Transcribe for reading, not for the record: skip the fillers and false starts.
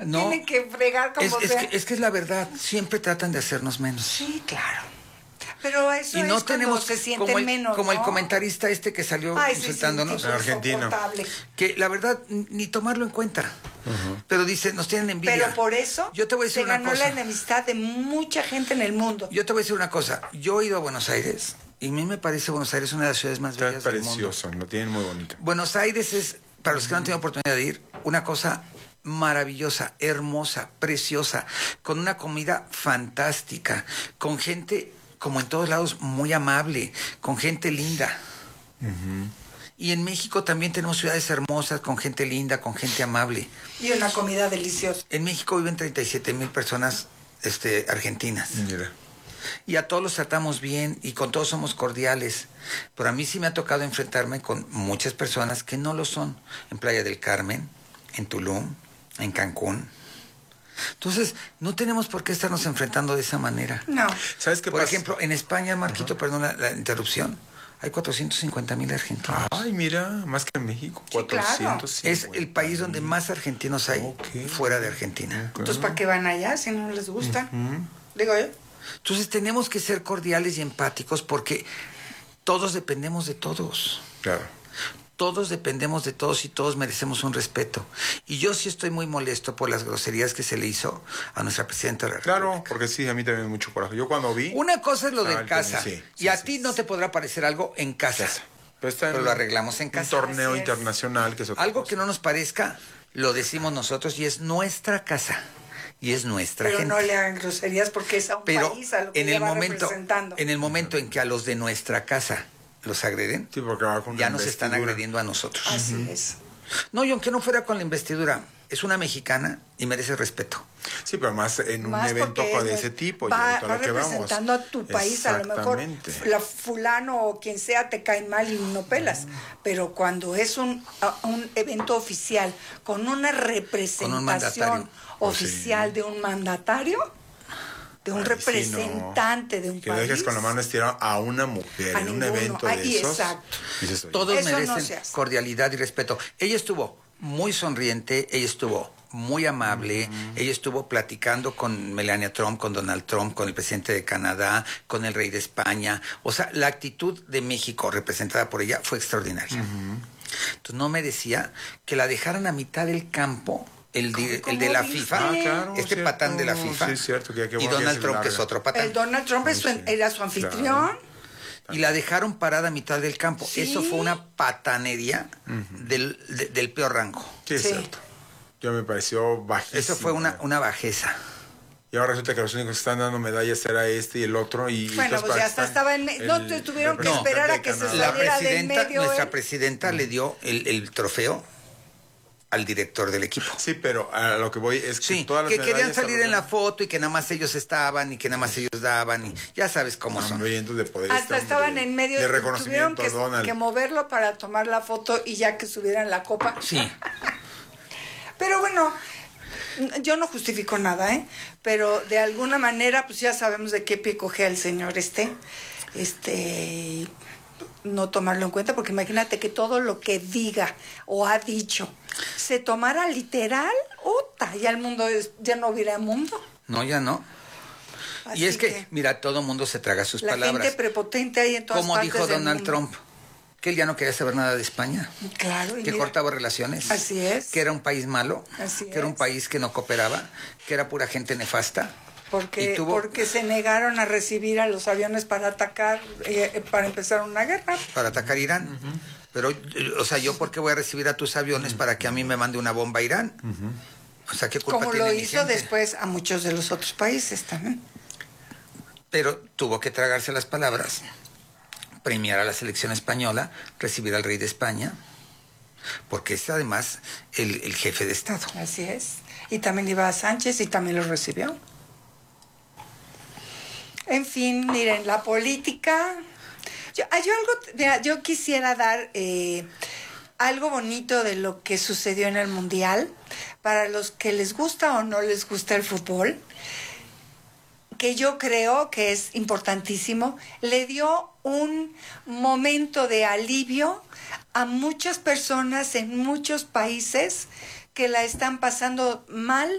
No, tienen que fregar como sea. Es que es la verdad, siempre tratan de hacernos menos. Sí, claro. Pero eso Y no es tenemos cuando se sienten menos, como el ¿no? comentarista este que salió Ay, sí, insultándonos, tipo argentino. insoportable. que la verdad ni tomarlo en cuenta. Pero dice, nos tienen envidia. Pero por eso yo te voy a decir se una ganó cosa. la enemistad de mucha gente en el mundo. Yo te voy a decir una cosa. Yo he ido a Buenos Aires y a mí me parece Buenos Aires una de las ciudades más Está bellas del mundo. precioso, lo tienen muy bonito. Buenos Aires es, para los que no han tenido oportunidad de ir, una cosa maravillosa, hermosa, preciosa, con una comida fantástica, con gente, como en todos lados, muy amable, con gente linda. Y en México también tenemos ciudades hermosas, con gente linda, con gente amable. Y una comida deliciosa. En México viven 37,000 personas argentinas. Mira. Y a todos los tratamos bien y con todos somos cordiales. Pero a mí sí me ha tocado enfrentarme con muchas personas que no lo son. En Playa del Carmen, en Tulum, en Cancún. Entonces, no tenemos por qué estarnos enfrentando de esa manera. No. ¿Sabes qué Por pasa? ejemplo, en España, Marquito, perdón la interrupción, hay 450,000 argentinos. Ay, mira, más que en México. Sí, claro. 450. Es el país donde más argentinos hay Ok. fuera de Argentina. Entonces, ¿para qué van allá si no les gusta? Digo yo. Entonces, tenemos que ser cordiales y empáticos porque todos dependemos de todos. Claro. Todos dependemos de todos y todos merecemos un respeto. Y yo sí estoy muy molesto por las groserías que se le hizo a nuestra presidenta de la República. Claro, porque sí, a mí también me dio mucho coraje. Yo cuando vi... Una cosa es lo de Ah, en casa. sí, y sí, a sí, ti sí. no te podrá parecer algo en casa. Pero está en Pero lo arreglamos en un casa. torneo Así es. internacional que es otra Algo cosa. que no nos parezca, lo decimos nosotros y es nuestra casa. Y es nuestra Pero gente. no le hagan groserías porque es a un Pero país a lo que en el lleva momento, representando. en el momento en que a los de nuestra casa los agreden, Sí, porque va con ya una nos están investidura. agrediendo a nosotros. Así es. No, y aunque no fuera con la investidura, es una mexicana y merece respeto. Sí, pero más en un Más evento porque de ese tipo. va, y a va lo que vamos. representando a tu país, a lo mejor Exactamente. la fulano o quien sea te cae mal y no pelas, pero cuando es un evento oficial con una representación mandatario. oficial Sí. de un mandatario, de un Ay, sí, representante de un que país. dejes con la mano estirada a una mujer A en un ninguno. evento de Ay, esos. exacto. Dices, oye, Todos Eso no merecen se hace. cordialidad y respeto. Ella estuvo muy sonriente, ella estuvo muy amable, ella estuvo platicando con Melania Trump, con Donald Trump, con el presidente de Canadá, con el rey de España. O sea, la actitud de México representada por ella fue extraordinaria. Entonces no merecía que la dejaran a mitad del campo. El de la viste? FIFA, Ah, este cierto. patán de la FIFA, Sí, es cierto, que y bueno, ya Donald se Trump, que larga. es otro patán. El Donald Trump era su anfitrión. Y la dejaron parada a mitad del campo. Sí. Eso fue una patanería del peor rango. Sí, es Sí. cierto. Yo me pareció bajísimo. Eso fue una bajeza. Y ahora resulta que los únicos que están dando medallas era este y el otro. Y Bueno, entonces pues ya hasta estaba en no te tuvieron que esperar a que se La saliera del presidenta, medio. nuestra presidenta le dio el trofeo al director del equipo. Sí, pero a lo que voy es que Sí, todas las que querían medallas salir en la estaban foto y que nada más ellos estaban y que nada más ellos daban y ya sabes cómo son. hambrientos de poder. Hasta este estaban hombre, en medio, de tuvieron reconocimiento a Donald. que moverlo para tomar la foto y ya que subieran la copa. Sí. Pero bueno, yo no justifico nada, pero de alguna manera pues ya sabemos de qué pie cogea el señor no tomarlo en cuenta, porque imagínate que todo lo que diga o ha dicho se tomara literal, ya el mundo ya no hubiera mundo. No, ya no. Así Y es que, mira, todo mundo se traga sus la palabras. gente prepotente ahí en todas Como partes dijo del Donald mundo. Trump, que él ya no quería saber nada de España. Claro, y Que mira, cortaba relaciones. Así es. Que era un país malo. Así que era un es. país que no cooperaba. Que era pura gente nefasta. porque, y tuvo- porque se negaron a recibir a los aviones para atacar, para empezar una guerra. Para atacar Irán. Pero, o sea, ¿yo por qué voy a recibir a tus aviones para que a mí me mande una bomba a Irán? O sea, ¿qué culpa Como tiene lo mi hizo gente? después a muchos de los otros países también. Pero tuvo que tragarse las palabras, premiar a la selección española, recibir al rey de España, porque es además el jefe de Estado. Así es. Y también iba a Sánchez y también lo recibió. En fin, miren, la política. Yo quisiera dar algo bonito de lo que sucedió en el Mundial, para los que les gusta o no les gusta el fútbol, que yo creo que es importantísimo. Le dio un momento de alivio a muchas personas en muchos países que la están pasando mal